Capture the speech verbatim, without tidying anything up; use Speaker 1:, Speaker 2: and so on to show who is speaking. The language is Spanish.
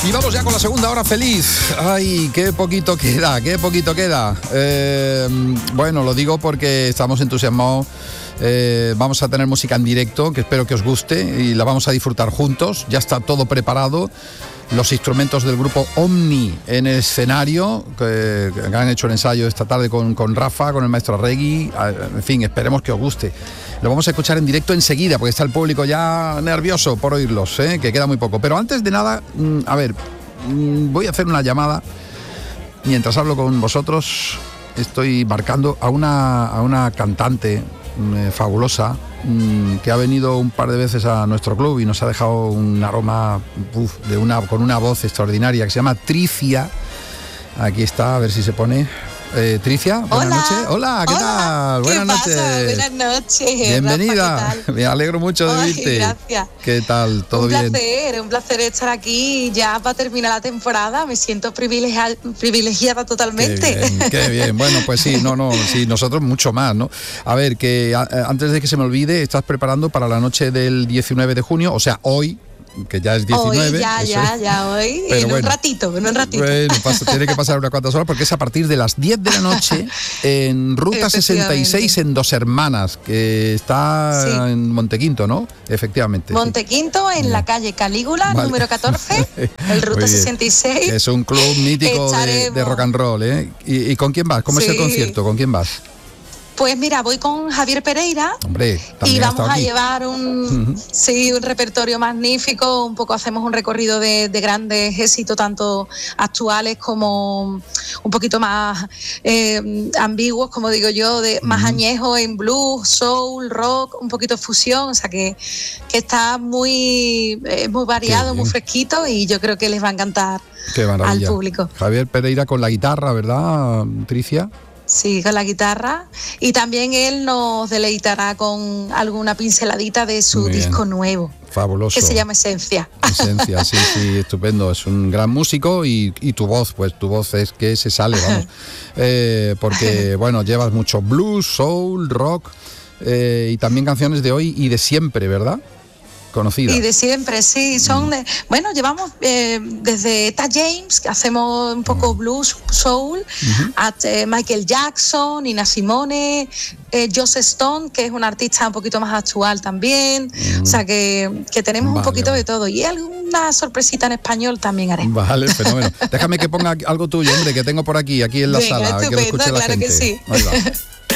Speaker 1: Y vamos ya con la segunda hora feliz. Ay, qué poquito queda, qué poquito queda. Eh, bueno, lo digo porque estamos entusiasmados. Eh, vamos a tener música en directo, que espero que os guste, y la vamos a disfrutar juntos. Ya está todo preparado. Los instrumentos del grupo Omni en el escenario, que, que han hecho el ensayo esta tarde con, con Rafa, con el maestro Arregui. En fin, esperemos que os guste. Lo vamos a escuchar en directo enseguida, porque está el público ya nervioso por oírlos, ¿eh? Que queda muy poco. Pero antes de nada, a ver, voy a hacer una llamada. Mientras hablo con vosotros, estoy marcando a una, a una cantante eh, fabulosa, que ha venido un par de veces a nuestro club y nos ha dejado un aroma uf, de una, con una voz extraordinaria, que se llama Tricia. Aquí está, a ver si se pone. Eh, Tricia, buenas
Speaker 2: Hola.
Speaker 1: noches. Hola, ¿qué
Speaker 2: Hola.
Speaker 1: tal?
Speaker 2: ¿Qué
Speaker 1: Buenas
Speaker 2: pasa?
Speaker 1: noches.
Speaker 2: Buenas noches.
Speaker 1: Bienvenida.
Speaker 2: Rafa, ¿qué tal?
Speaker 1: Me alegro mucho de
Speaker 2: Ay,
Speaker 1: verte.
Speaker 2: gracias.
Speaker 1: ¿Qué tal? ¿Todo
Speaker 2: un
Speaker 1: bien?
Speaker 2: placer, un placer estar aquí ya para terminar la temporada. Me siento privilegiada, privilegiada totalmente.
Speaker 1: Qué bien, qué bien. Bueno, pues sí, no, no, sí, nosotros mucho más, ¿no? A ver, que a, antes de que se me olvide, estás preparando para la noche del diecinueve de junio, o sea, hoy, que ya es diecinueve.
Speaker 2: Hoy, ya, ya, es. ya, hoy,
Speaker 1: Pero
Speaker 2: en
Speaker 1: bueno,
Speaker 2: un ratito, en un ratito.
Speaker 1: Bueno, pasa, tiene que pasar unas cuantas horas porque es a partir de las diez de la noche en Ruta sesenta y seis en Dos Hermanas, que está sí. en Montequinto, ¿no? Efectivamente.
Speaker 2: Montequinto, sí. en la calle Calígula, vale. número catorce, el Ruta sesenta y seis.
Speaker 1: Es un club mítico de, de rock and roll, ¿eh? ¿Y, y con quién vas? ¿Cómo sí. es el concierto? ¿Con quién vas?
Speaker 2: Pues mira, voy con Javier Pereira.
Speaker 1: Hombre,
Speaker 2: y vamos a llevar un, uh-huh. sí, un repertorio magnífico. Un poco hacemos un recorrido de, de grandes éxitos, tanto actuales como un poquito más eh, ambiguos, como digo yo, de más uh-huh. añejos en blues, soul, rock, un poquito fusión. O sea que, que está muy, eh, muy variado, muy fresquito, y yo creo que les va a encantar al público.
Speaker 1: Javier Pereira con la guitarra, ¿verdad, Tricia?
Speaker 2: Sí, con la guitarra, y también él nos deleitará con alguna pinceladita de su disco nuevo.
Speaker 1: Fabuloso.
Speaker 2: Que se llama Esencia.
Speaker 1: Esencia, sí, sí, estupendo. Es un gran músico y, y tu voz, pues tu voz es que se sale, vamos. Eh, porque, bueno, llevas mucho blues, soul, rock eh, y también canciones de hoy y de siempre, ¿verdad? Conocida.
Speaker 2: Y de siempre, sí, son de, bueno, llevamos eh, desde Etta James, que hacemos un poco blues, soul, uh-huh. a eh, Michael Jackson, Nina Simone, eh, Joss Stone, que es un artista un poquito más actual también, uh-huh. o sea que, que tenemos vale, un poquito vale. de todo, y alguna sorpresita en español también haremos.
Speaker 1: Vale, fenómeno. Déjame que ponga algo tuyo, hombre, que tengo por aquí, aquí en la
Speaker 2: Venga,
Speaker 1: sala, a ver que lo escuche la
Speaker 2: claro
Speaker 1: gente.
Speaker 2: Que sí.
Speaker 1: Ahí va.